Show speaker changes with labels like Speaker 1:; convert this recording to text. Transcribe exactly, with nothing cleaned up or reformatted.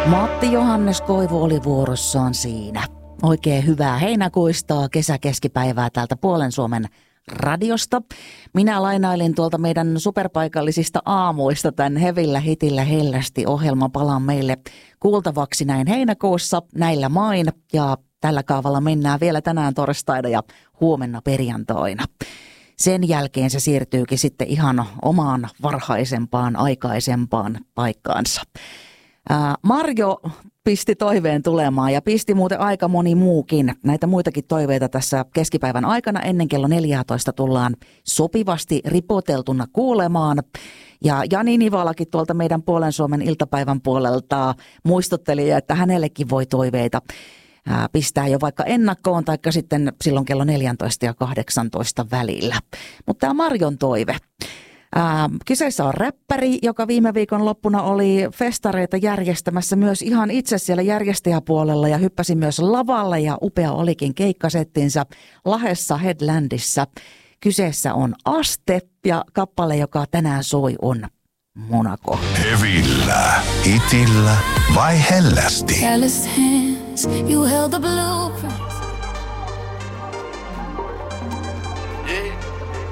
Speaker 1: Matti Johannes Koivu oli vuorossaan siinä. Oikein hyvää heinäkuista kesäkeskipäivää täältä Puolen Suomen radiosta. Minä lainailin tuolta meidän superpaikallisista aamuista tämän Hevillä hitillä hellästi ohjelma palaa meille kuultavaksi näin heinäkuussa näillä main. Ja tällä kaavalla mennään vielä tänään torstaina ja huomenna perjantaina. Sen jälkeen se siirtyykin sitten ihan omaan varhaisempaan, aikaisempaan paikkaansa. Ää, Marjo pisti toiveen tulemaan ja pisti muuten aika moni muukin. Näitä muitakin toiveita tässä keskipäivän aikana ennen kello neljätoista tullaan sopivasti ripoteltuna kuulemaan. Ja Jani Nivalakin tuolta meidän Puolen Suomen iltapäivän puolelta muistutteli, että hänellekin voi toiveita ää, pistää jo vaikka ennakkoon tai sitten silloin kello neljätoista ja kahdeksantoista välillä. Mutta tämä Marjon toive. Ää, kyseessä on räppäri, joka viime viikon loppuna oli festareita järjestämässä myös ihan itse siellä järjestäjäpuolella ja hyppäsi myös lavalle ja upea olikin keikkasettinsä Lahdessa Headlandissa. Kyseessä on Aste ja kappale, joka tänään soi, on Monaco.
Speaker 2: Hevillä, hitillä vai hellästi?
Speaker 3: Careless hands, you held the blueprint